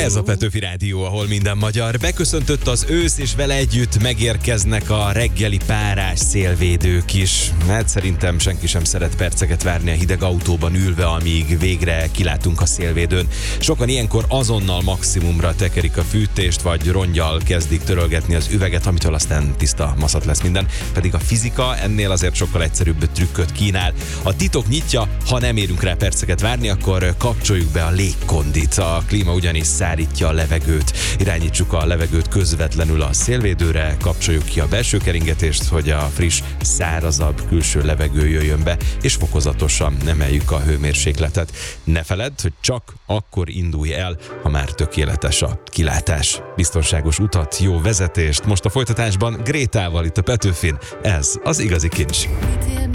Ez a Petőfi Rádió, ahol minden magyar. Beköszöntött az ősz, és vele együtt megérkeznek a reggeli párás szélvédők is. Hát szerintem senki sem szeret perceket várni a hideg autóban ülve, amíg végre kilátunk a szélvédőn. Sokan ilyenkor azonnal maximumra tekerik a fűtést, vagy rongyal kezdik törölgetni az üveget, amitől aztán tiszta maszat lesz minden. Pedig a fizika ennél azért sokkal egyszerűbb trükköt kínál. A titok nyitja, ha nem érünk rá perceket várni, akkor kapcsoljuk be a légkondit. A klíma ugyanis szárítja a levegőt. Irányítsuk a levegőt közvetlenül a szélvédőre, kapcsoljuk ki a belső keringetést, hogy a friss, szárazabb külső levegő jöjjön be, és fokozatosan emeljük a hőmérsékletet. Ne feledd, hogy csak akkor indulj el, ha már tökéletes a kilátás. Biztonságos utat, jó vezetést. Most a folytatásban Grétával itt a Petőfin. Ez az igazi kincs.